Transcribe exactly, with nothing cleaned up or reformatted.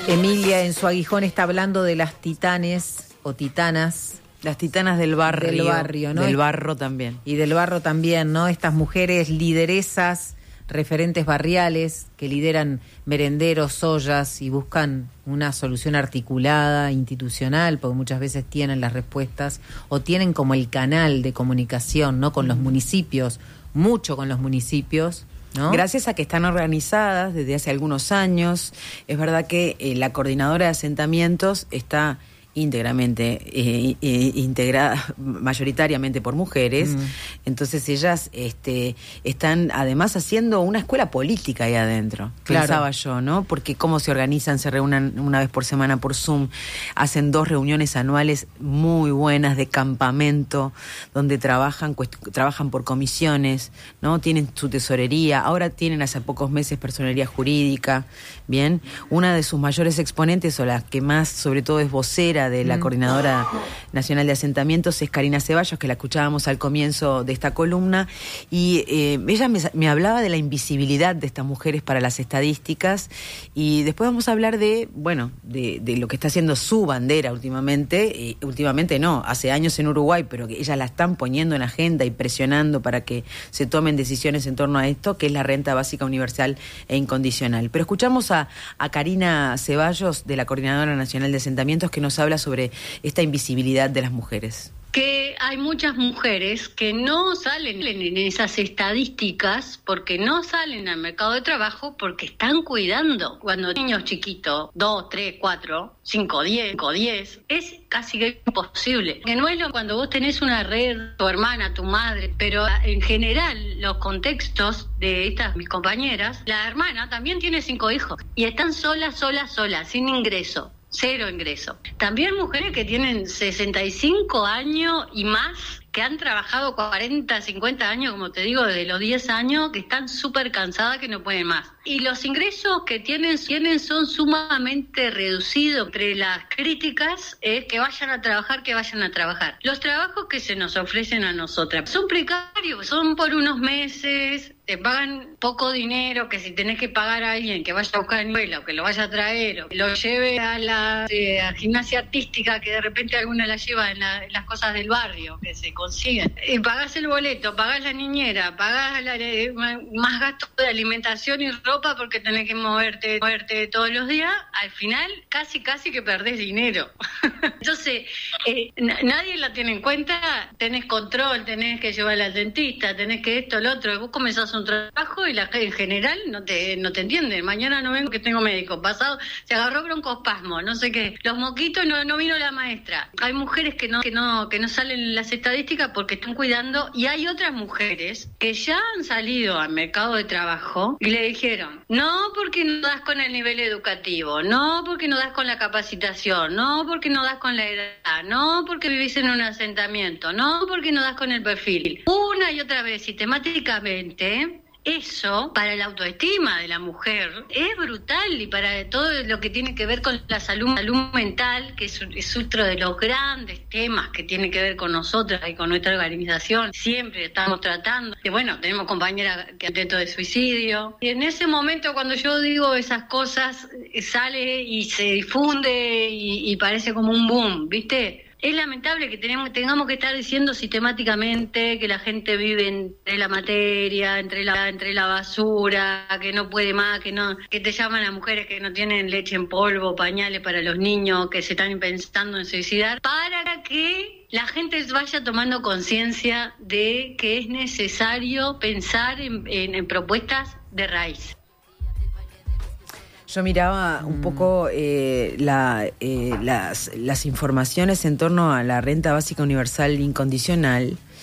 Emilia en su aguijón está hablando de las titanes o titanas. Las titanas del barrio. Del barrio, ¿no? Del barro también. Y del barro también, ¿no? Estas mujeres lideresas, referentes barriales, que lideran merenderos, ollas y buscan una solución articulada, institucional, porque muchas veces tienen las respuestas o tienen como el canal de comunicación, ¿no? Con los municipios, mucho con los municipios, ¿no? Gracias a que están organizadas desde hace algunos años. Es verdad que eh, la coordinadora de asentamientos está íntegramente eh, eh, integrada mayoritariamente por mujeres, mm. entonces ellas este, están además haciendo una escuela política ahí adentro, claro. Pensaba yo, ¿no? Porque cómo se organizan, se reúnen una vez por semana por Zoom, hacen dos reuniones anuales muy buenas de campamento, donde trabajan, cuest- trabajan por comisiones, ¿no? Tienen su tesorería, ahora tienen hace pocos meses personería jurídica, bien, una de sus mayores exponentes, o la que más sobre todo es vocera de la Coordinadora Nacional de Asentamientos, es Karina Ceballos, que la escuchábamos al comienzo de esta columna, y eh, ella me, me hablaba de la invisibilidad de estas mujeres para las estadísticas, y después vamos a hablar de, bueno, de, de lo que está haciendo su bandera últimamente, y últimamente no, hace años en Uruguay, pero que ellas la están poniendo en agenda y presionando para que se tomen decisiones en torno a esto, que es la renta básica universal e incondicional. Pero escuchamos a, a Karina Ceballos, de la Coordinadora Nacional de Asentamientos, que nos habla sobre esta invisibilidad de las mujeres. Que hay muchas mujeres que no salen en esas estadísticas porque no salen al mercado de trabajo porque están cuidando. Cuando niños chiquitos, dos, tres, cuatro, cinco, diez, diez, es casi que imposible. Que no es lo cuando vos tenés una red, tu hermana, tu madre, pero en general los contextos de estas mis compañeras, la hermana también tiene cinco hijos y están solas, solas, solas, sin ingreso. Cero ingreso. También mujeres que tienen sesenta y cinco años y más, que han trabajado cuarenta, cincuenta años, como te digo, desde los diez años, que están súper cansadas, que no pueden más. Y los ingresos que tienen, tienen son sumamente reducidos. Entre las críticas es que vayan a trabajar, que vayan a trabajar. Los trabajos que se nos ofrecen a nosotras son precarios, son por unos meses, te pagan poco dinero, que si tenés que pagar a alguien que vaya a buscar el vuelo, o que lo vaya a traer, o que lo lleve a la eh, a gimnasia artística, que de repente alguna la lleva en, la, en las cosas del barrio, que se consiguen. Y pagás el boleto, pagás la niñera, pagás la, eh, más gastos de alimentación y ropa porque tenés que moverte, moverte todos los días, al final casi casi que perdés dinero. Entonces, eh, n- nadie la tiene en cuenta, tenés control, tenés que llevarla al dentista, tenés que esto, lo otro, vos comenzás un trabajo y la gente en general no te no te entiende. Mañana no vengo que tengo médico, pasado se agarró broncoespasmo, no sé qué. Los moquitos no no vino la maestra. Hay mujeres que no que no que no salen en las estadísticas porque están cuidando, y hay otras mujeres que ya han salido al mercado de trabajo y le dijeron, no porque no das con el nivel educativo, no porque no das con la capacitación, no porque no das con la edad, no porque vivís en un asentamiento, no porque no das con el perfil. Una y otra vez, sistemáticamente. Eso, para la autoestima de la mujer, es brutal, y para todo lo que tiene que ver con la salud, salud mental, que es, es otro de los grandes temas que tiene que ver con nosotras y con nuestra organización. Siempre estamos tratando, que bueno, tenemos compañeras que intento de suicidio. Y en ese momento, cuando yo digo esas cosas, sale y se difunde y, y parece como un boom, ¿viste? Es lamentable que tenemos, tengamos que estar diciendo sistemáticamente que la gente vive entre la materia, entre la, entre la basura, que no puede más, que no, que te llaman a mujeres que no tienen leche en polvo, pañales para los niños, que se están pensando en suicidar, para que la gente vaya tomando conciencia de que es necesario pensar en, en, en propuestas de raíz. Yo miraba un poco eh, la, eh, las, las informaciones en torno a la renta básica universal incondicional,